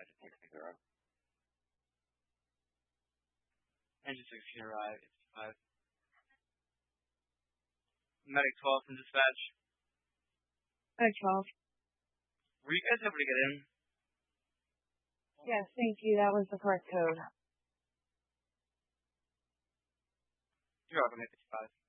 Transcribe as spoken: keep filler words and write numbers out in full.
to six zero. Engine sixteen arrive, it's five. Medic twelve from dispatch. Medic twelve. Were you guys able to get in? Yes, thank you. That was the correct code. You're welcome, it's five.